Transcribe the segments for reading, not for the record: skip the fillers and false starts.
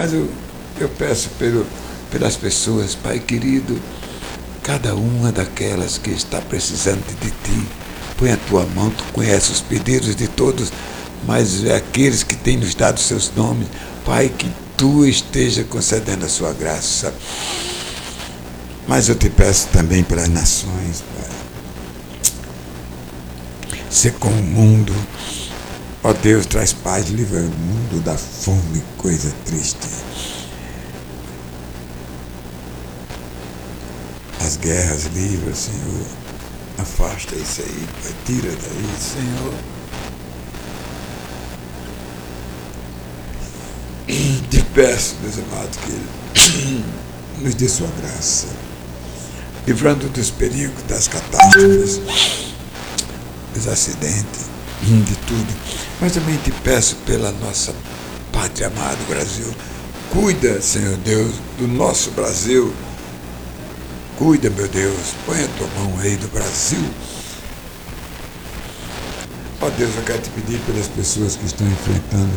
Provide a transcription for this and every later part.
Mas eu peço pelas pessoas, Pai querido, cada uma daquelas que está precisando de Ti, põe a Tua mão, Tu conheces os pedidos de todos, mas aqueles que têm nos dado seus nomes, Pai, que Tu esteja concedendo a Sua graça. Mas eu te peço também pelas nações, Pai. Ser com o mundo, ó Deus, traz paz, livra o mundo da fome, coisa triste. As guerras, livra, Senhor. Afasta isso aí, Pai, tira daí, Senhor. Te peço, Deus amado, que nos dê sua graça, livrando dos perigos, das catástrofes, dos acidentes, de tudo. Mas também te peço pela nossa pátria amada, Brasil. Cuida, Senhor Deus, do nosso Brasil. Cuida, meu Deus, põe a tua mão aí do Brasil. Ó Deus, eu quero te pedir pelas pessoas que estão enfrentando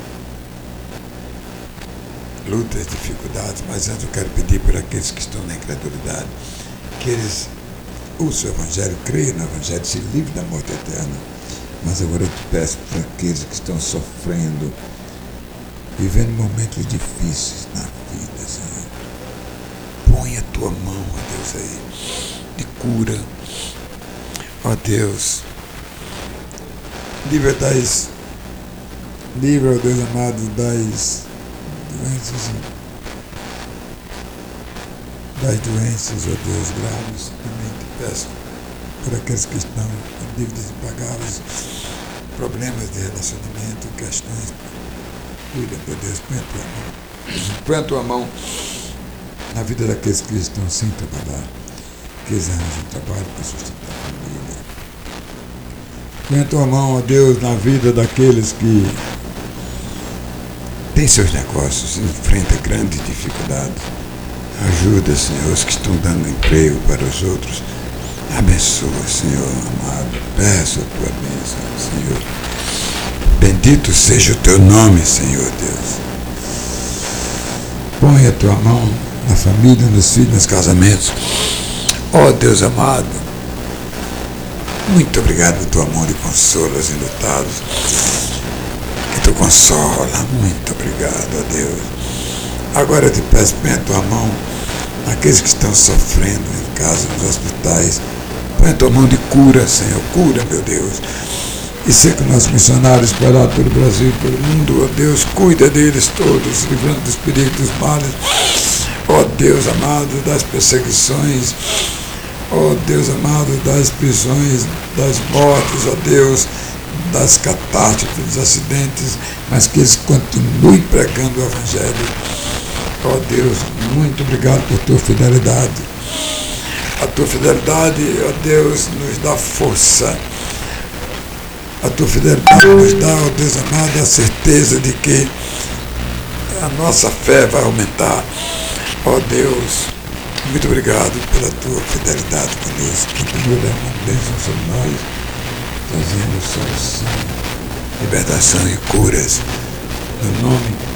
lutas, dificuldades, mas antes eu quero pedir por aqueles que estão na incredulidade, que eles ouçam o Evangelho, creiam no Evangelho, se livrem da morte eterna. Mas agora eu te peço para aqueles que estão sofrendo, vivendo momentos difíceis na vida, Senhor. Põe a tua mão, ó Deus, aí, de cura. Ó Deus, livra, ó Deus amado, das doenças, ó Deus, graves. Também te peço por aqueles que estão com dívidas impagáveis, problemas de relacionamento, questões. Cuida, meu Deus, põe a tua mão. Põe a tua mão na vida daqueles que estão sem trabalhar, que eles arranjam trabalho para sustentar a família. Põe a tua mão, ó Deus, na vida daqueles que têm seus negócios, enfrentam grandes dificuldades. Ajuda, Senhor, os que estão dando emprego para os outros. Abençoa, Senhor amado. Peço a tua bênção, Senhor. Bendito seja o teu nome, Senhor Deus. Põe a tua mão na família, nos filhos, nos casamentos. Ó Deus amado, muito obrigado por tua mão de consolo aos enlutados. Que tu consola. Muito obrigado, ó Deus. Agora eu te peço, põe a tua mão naqueles que estão sofrendo em casa, nos hospitais. Põe a tua mão de cura, Senhor. Cura, meu Deus. E sei que nossos missionários espalhados pelo Brasil e pelo mundo, ó Deus, cuida deles todos, livrando dos perigos, dos males. Ó Deus amado, das perseguições. Ó Deus amado, das prisões, das mortes, ó Deus, das catástrofes, dos acidentes, mas que eles continuem pregando o Evangelho. Ó Deus, muito obrigado por tua fidelidade. A tua fidelidade, ó Deus, nos dá força. A tua fidelidade nos dá, ó Deus amado, a certeza de que a nossa fé vai aumentar. Ó Deus, muito obrigado pela tua fidelidade conosco. Continua derramando bênção sobre nós, trazendo solução, libertação e curas. No nome